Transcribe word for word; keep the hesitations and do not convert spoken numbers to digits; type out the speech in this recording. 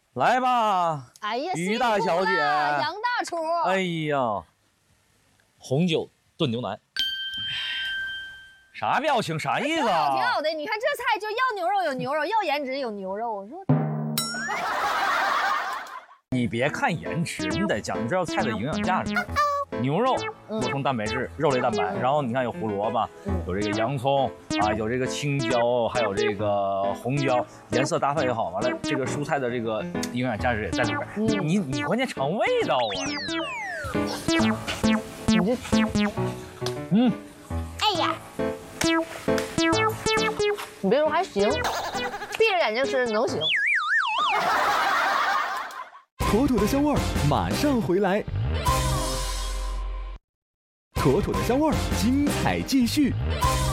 来吧， 哎呀， 于大小姐， 杨大厨。 哎呀，红酒炖牛腩，啥表情？啥意思啊？ 挺好的，你看这菜就要牛肉有牛肉，要颜值有牛肉。我说， 你别看颜值，你得讲究菜的营养价值。牛肉补充蛋白质、肉类蛋白，然后你看有胡萝卜，有这个洋葱啊，有这个青椒，还有这个红椒，颜色搭配也好，完了这个蔬菜的这个营养价值也在里边。你你关键尝味道啊！ 你这， 嗯， 哎呀，你别说还行，闭着眼睛吃能行。 妥妥的香味儿马上回来。妥妥的香味儿，精彩继续。